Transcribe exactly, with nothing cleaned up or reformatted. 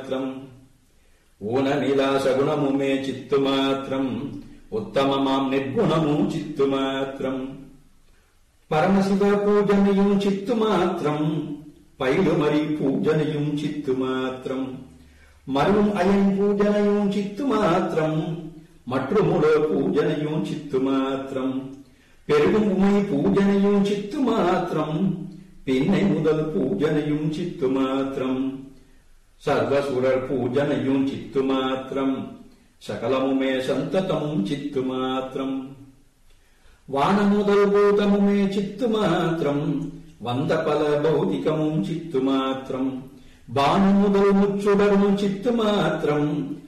మాత్రం ఊన నిలాస గుణము మే చిత్తు మాత్రం ఉత్తమమాం నిర్గుణము చిత్తు మాత్రం పరమశివ పూజనయం చిత్తు మాత్రం పైలుమరి పూజనయం చిత్తు మాత్రం మరుం అయం పూజనయం చిత్తు మాత్రం మట్రుముల పూజనయం చిత్తు మాత్రం பெருகும் உமை பூஜனையும் சித்து மாத்திரம் பின்னை முதல் பூஜனையும் சித்து மாத்திரம் சர்வசுரர் பூஜனையும் சித்து மாத்திரம் சகலமுமே சந்ததமும் சித்து மாத்திரம் வான முதல் பூதமுமே சித்து மாத்திரம் வந்த பல பௌதிகமும் சித்து மாத்திரம் பானு முதல் முச்சுடரும் சித்து மாத்திரம்